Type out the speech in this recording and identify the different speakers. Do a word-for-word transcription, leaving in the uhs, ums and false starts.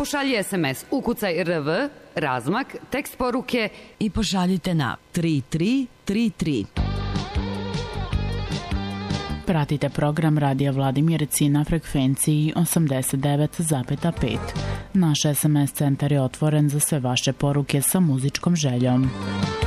Speaker 1: Pošalji es em es, ukucaj R V, razmak, tekst poruke
Speaker 2: i pošaljite na tri tri tri tri.
Speaker 3: Pratite program Radija Vladimirci na frekvenciji osamdeset devet zarez pet. Naš es em es centar je otvoren za sve vaše poruke sa muzičkom željom.